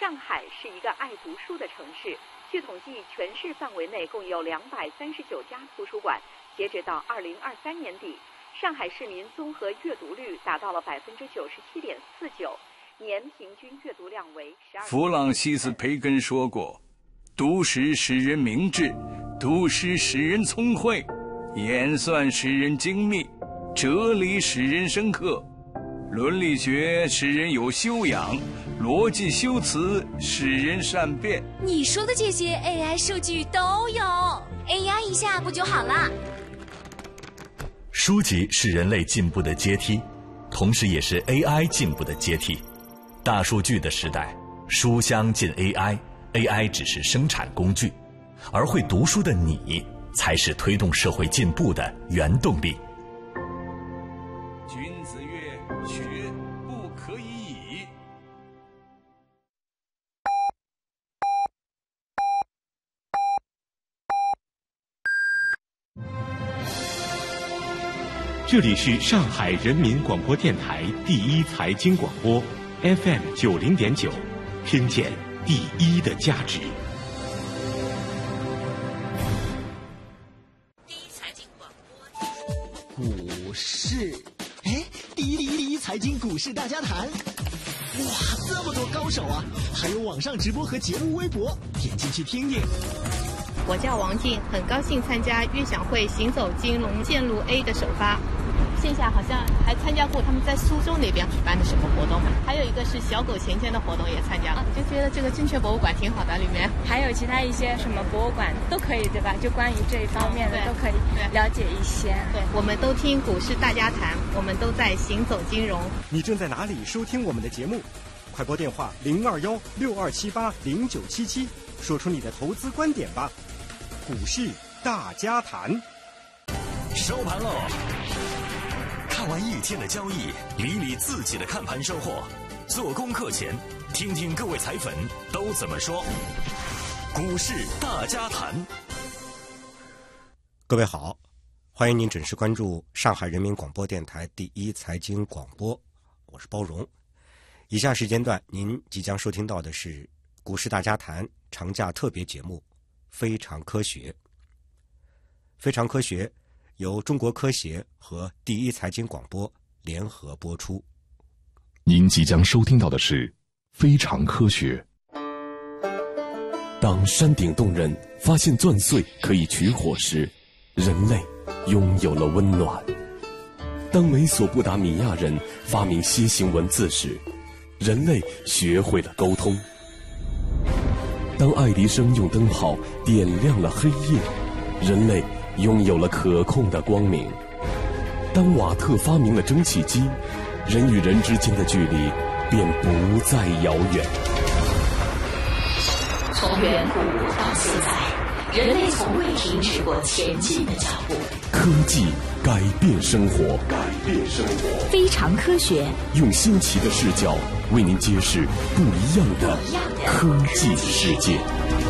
上海是一个爱读书的城市。据统计，全市范围内共有239家图书馆。截止到2023年底，上海市民综合阅读率达到了97.49%，年平均阅读量为12。 弗朗西斯·培根说过：“读诗使人明智，读诗使人聪慧，演算使人精密，哲理使人深刻，伦理学使人有修养，逻辑修辞使人善变。” 你说的这些 AI 数据都有 ，AI 一下不就好了？ 书籍是人类进步的阶梯，同时也是 AI 进步的阶梯。大数据的时代，书香进 AI，AI 只是生产工具，而会读书的你，才是推动社会进步的原动力。 君子曰：“学不可以已。” 这里是上海人民广播电台第一财经广播 FM 90.9，听见第一的价值。 第一财经广播， 股市，第一财经股市大家谈。哇，这么多高手啊！还有网上直播和节目微博，点进去听听。 我叫王静，很高兴参加悦享会行走金融线路 A 的首发。线下好像还参加过他们在苏州那边举办的什么活动，还有一个是小狗钱钱的活动也参加了，就觉得这个证券博物馆挺好的，里面还有其他一些什么博物馆都可以，对吧？就关于这一方面的都可以了解一些。 对，我们都听股市大家谈，我们都在行走金融。 你正在哪里收听我们的节目？快拨电话021627809777，说出你的投资观点吧。股市大家谈， 收盘喽！看完一天的交易，理理自己的看盘收获。做功课前，听听各位财粉都怎么说。股市大家谈。 各位好，欢迎您准时关注上海人民广播电台第一财经广播，我是包荣。以下时间段您即将收听到的是股市大家谈长假特别节目《非常科学》。非常科学由中国科协和第一财经广播联合播出。 您即将收听到的是《非常科学》。当山顶洞人发现钻碎可以取火时，人类拥有了温暖；当美索不达米亚人发明楔形文字时，人类学会了沟通；当爱迪生用灯泡点亮了黑夜，人类拥有了可控的光明；当瓦特发明了蒸汽机，人与人之间的距离便不再遥远。 从远古到现在，人类从未停止过前进的脚步。 科技改变生活， 非常科学， 用新奇的视角为您揭示不一样的科技世界。